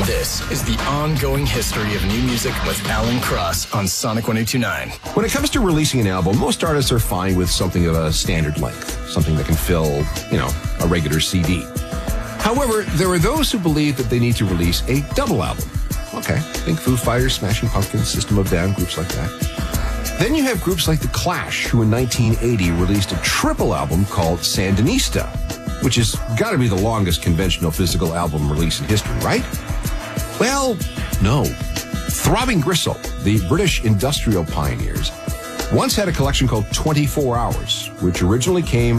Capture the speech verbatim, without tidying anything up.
This is the ongoing history of new music with Alan Cross on Sonic one oh two point nine. When it comes to releasing an album, most artists are fine with something of a standard length, something that can fill, you know, a regular C D. However, there are those who believe that they need to release a double album. Okay, think Foo Fighters, Smashing Pumpkins, System of a Down, groups like that. Then you have groups like The Clash, who in nineteen eighty released a triple album called Sandinista, which has got to be the longest conventional physical album release in history, right? Well, no. Throbbing Gristle, the British industrial pioneers, once had a collection called twenty-four hours, which originally came